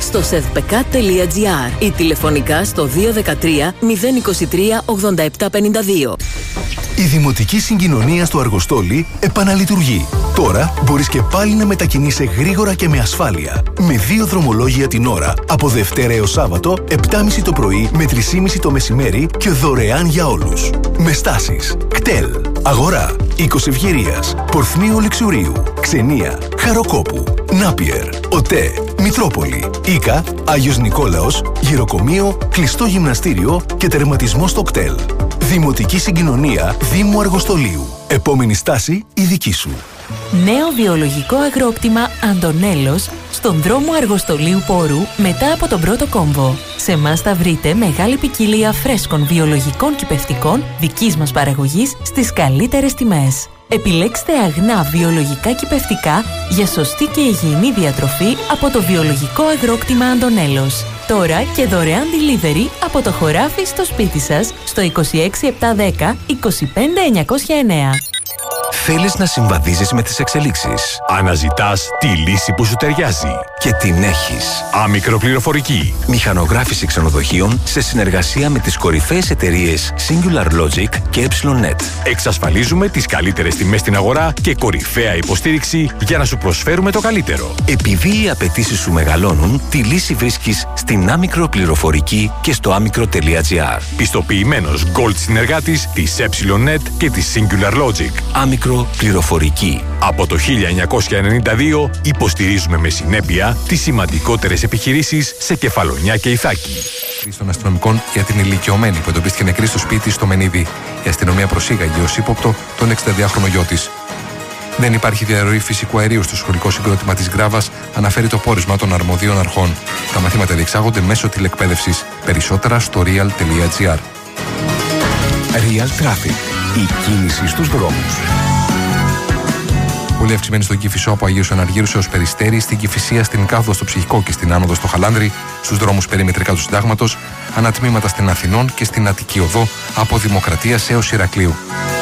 στο sevpk.gr ή τηλεφωνικά στο 213 023 8752. Η Δημοτική Συγκοινωνία στο Αργοστόλι επαναλειτουργεί. Τώρα μπορείς και πάλι να μετακινείσαι γρήγορα και με ασφάλεια. Με 2 δρομολόγια την ώρα, από Δευτέρα έως Σάββατο, 7.30 το πρωί με 3.30 το μεσημέρι και δωρεάν για όλους. Με στάσεις κτέλ, Αγορά, Οίκος Ευγερίας, Πορθμίου Λεξουρίου, Ξενία, Χαροκόπου, Νάπιερ, ΟΤΕ, Μητρόπολη, Ίκα, Άγιος Νικόλαος, Γυροκομείο, κλειστό γυμναστήριο και τερματισμό στο κτέλ. Δημοτική Συγκοινωνία Δήμου Αργοστολίου. Επόμενη στάση η δική σου. Νέο βιολογικό αγρόκτημα Αντωνέλος στον δρόμο Αργοστολίου Πόρου μετά από τον πρώτο κόμβο. Σε εμάς θα βρείτε μεγάλη ποικιλία φρέσκων βιολογικών κυπευτικών δικής μας παραγωγής στις καλύτερες τιμές. Επιλέξτε αγνά βιολογικά κυπευτικά για σωστή και υγιεινή διατροφή από το βιολογικό αγρόκτημα Αντωνέλος. Τώρα και δωρεάν delivery από το χωράφι στο σπίτι σας στο 26710 25909. Θέλεις να συμβαδίζεις με τις εξελίξεις. Αναζητάς τη λύση που σου ταιριάζει. Και την έχεις. Άμικροπληροφορική. Μηχανογράφηση ξενοδοχείων σε συνεργασία με τις κορυφαίες εταιρείες Singular Logic και EpsilonNet. Εξασφαλίζουμε τις καλύτερες τιμές στην αγορά και κορυφαία υποστήριξη για να σου προσφέρουμε το καλύτερο. Επειδή οι απαιτήσεις σου μεγαλώνουν, τη λύση βρίσκεις στην Άμικροπληροφορική και στο άμικρο.gr. Πιστοποιημένος Gold συνεργάτης της EpsilonNet και της Singular Logic. Άμικροπληροφορική. Από το 1992 υποστηρίζουμε με συνέπεια τις σημαντικότερες επιχειρήσεις σε Κεφαλονιά και Ιθάκη. Των αστυνομικών για την ηλικιωμένη που εντοπίστηκε νεκρή στο σπίτι στο Μενίδη. Η αστυνομία προσήγαγε ως ύποπτο τον 62χρονο γιο της. Δεν υπάρχει διαρροή φυσικού αερίου στο σχολικό συγκρότημα της Γκράβας, αναφέρει το πόρισμα των αρμοδίων αρχών. Τα μαθήματα διεξάγονται μέσω τηλεκπαίδευσης. Περισσότερα στο real.gr. Real Traffic. Η κίνηση στους δρόμους. Πολύ αυξημένη στον Κηφισό από Αγίους Αναργύρους έως Περιστέρη, στην Κηφισία, στην κάθοδο στο Ψυχικό και στην άνοδο στο Χαλάνδρη, στους δρόμους περιμετρικά του Συντάγματος, ανατμήματα στην Αθηνών και στην Αττική Οδό από Δημοκρατίας έως Ηρακλείου.